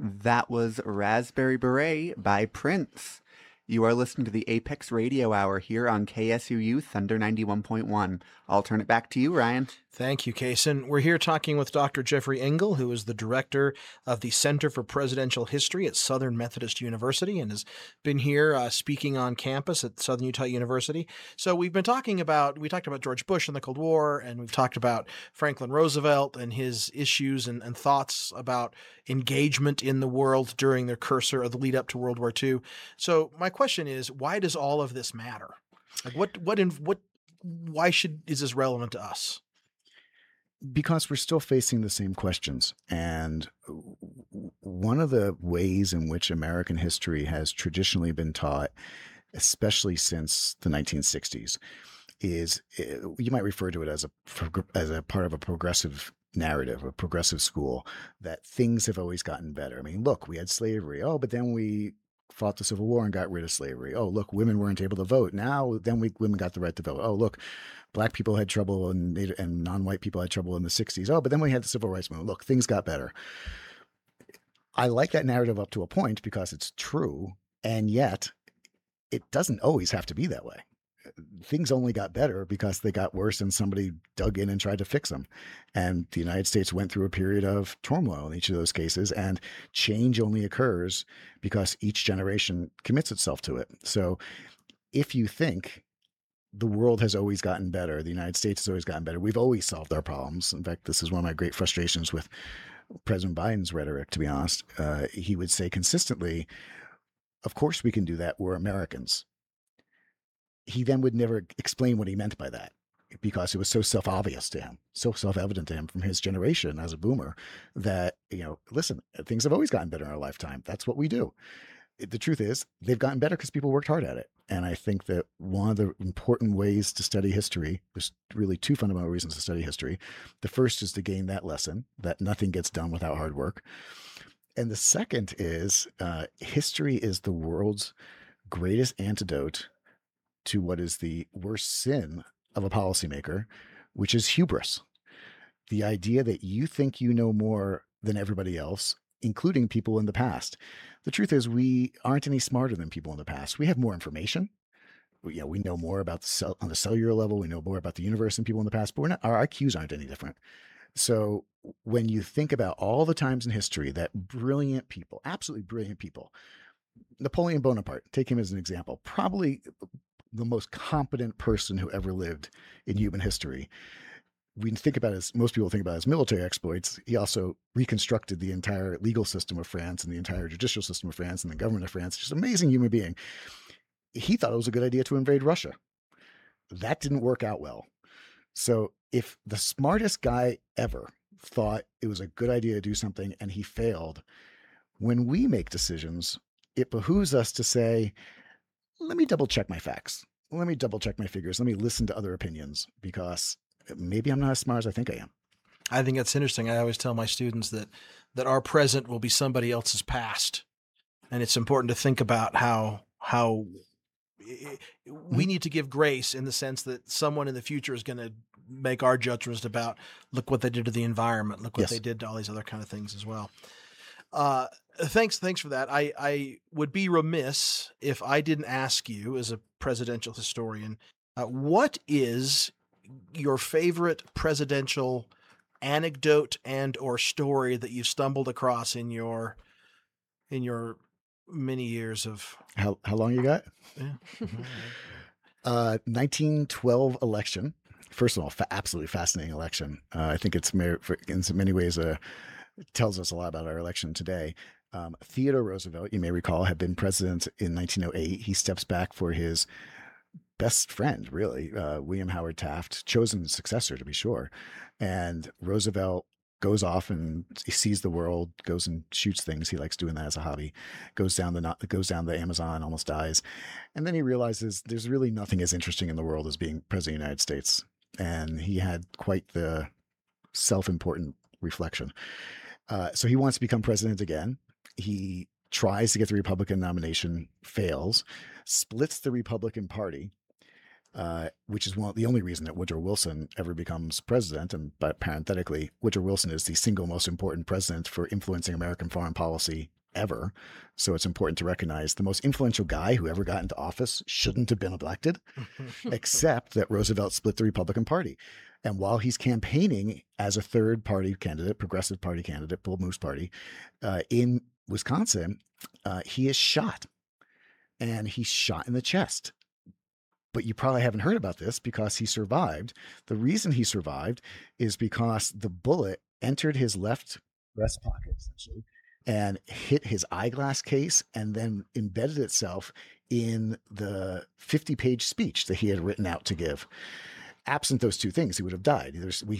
That was Raspberry Beret by Prince. You are listening to the Apex Radio Hour here on KSUU Thunder 91.1. I'll turn it back to you, Ryan. Thank you, Kaysen. We're here talking with Dr. Jeffrey Engel, who is the director of the Center for Presidential History at Southern Methodist University and has been here speaking on campus at Southern Utah University. So we talked about George Bush and the Cold War, and we've talked about Franklin Roosevelt and his issues and thoughts about engagement in the world during their cursor of the lead up to World War II. So my question is, why does all of this matter? Like why is this relevant to us? Because we're still facing the same questions. And one of the ways in which American history has traditionally been taught, especially since the 1960s, is you might refer to it as a part of a progressive narrative, a progressive school, that things have always gotten better. I mean, look, we had slavery. Oh, but then we fought the Civil War and got rid of slavery. Oh, look, women weren't able to vote. Women got the right to vote. Oh, look, black people had trouble and non-white people had trouble in the 60s. Oh, but then we had the civil rights movement. Look, things got better. I like that narrative up to a point because it's true, and yet it doesn't always have to be that way. Things only got better because they got worse and somebody dug in and tried to fix them. And the United States went through a period of turmoil in each of those cases, and change only occurs because each generation commits itself to it. So if you think the world has always gotten better, the United States has always gotten better, we've always solved our problems. In fact, this is one of my great frustrations with President Biden's rhetoric, to be honest. He would say consistently, of course we can do that, we're Americans. He then would never explain what he meant by that because it was so self-obvious to him, so self-evident to him from his generation as a boomer that, listen, things have always gotten better in our lifetime. That's what we do. The truth is they've gotten better because people worked hard at it. And I think that one of the important ways to study history, there's really two fundamental reasons to study history. The first is to gain that lesson that nothing gets done without hard work. And the second is history is the world's greatest antidote to what is the worst sin of a policymaker, which is hubris. The idea that you think you know more than everybody else, including people in the past. The truth is we aren't any smarter than people in the past. We have more information. We know more about on the cellular level. We know more about the universe than people in the past, but our IQs aren't any different. So when you think about all the times in history that brilliant people, absolutely brilliant people, Napoleon Bonaparte, take him as an example, probably the most competent person who ever lived in human history. Most people think about his military exploits. He also reconstructed the entire legal system of France and the entire judicial system of France and the government of France. Just an amazing human being. He thought it was a good idea to invade Russia. That didn't work out well. So if the smartest guy ever thought it was a good idea to do something and he failed, when we make decisions, it behooves us to say, let me double check my facts. Let me double check my figures. Let me listen to other opinions because maybe I'm not as smart as I think I am. I think that's interesting. I always tell my students that our present will be somebody else's past. And it's important to think about how we need to give grace in the sense that someone in the future is going to make our judgments about, look what they did to the environment, look what they did to all these other kind of things as well. Thanks for that. I would be remiss if I didn't ask you, as a presidential historian, what is your favorite presidential anecdote and or story that you've stumbled across in your many years of how long you got? Yeah. 1912 election. First of all, absolutely fascinating election. I think it's in so many ways tells us a lot about our election today. Theodore Roosevelt, you may recall, had been president in 1908. He steps back for his best friend, really, William Howard Taft, chosen successor to be sure. And Roosevelt goes off and he sees the world, goes and shoots things. He likes doing that as a hobby. Goes down the Amazon, almost dies, and then he realizes there's really nothing as interesting in the world as being president of the United States. And he had quite the self-important reflection. So he wants to become president again. He tries to get the Republican nomination, fails, splits the Republican Party, which is the only reason that Woodrow Wilson ever becomes president. And but parenthetically, Woodrow Wilson is the single most important president for influencing American foreign policy ever. So it's important to recognize the most influential guy who ever got into office shouldn't have been elected, except that Roosevelt split the Republican Party. And while he's campaigning as a third party candidate, progressive party candidate, Bull Moose Party, in Wisconsin, he is shot. And he's shot in the chest. But you probably haven't heard about this because he survived. The reason he survived is because the bullet entered his left breast pocket, essentially, and hit his eyeglass case and then embedded itself in the 50-page speech that he had written out to give. Absent those two things, he would have died. We